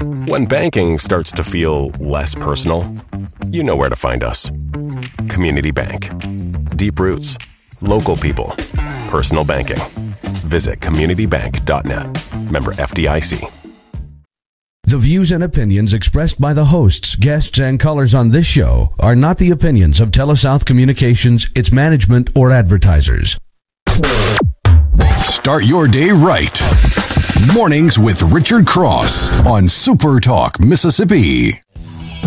When banking starts to feel less personal, you know where to find us. Community Bank. Deep roots, local people, personal banking. Visit communitybank.net. Member FDIC. The views and opinions expressed by the hosts, guests, and callers on this show are not the opinions of TeleSouth Communications, its management, or advertisers. Start your day right. Mornings with Richard Cross on Super Talk, Mississippi.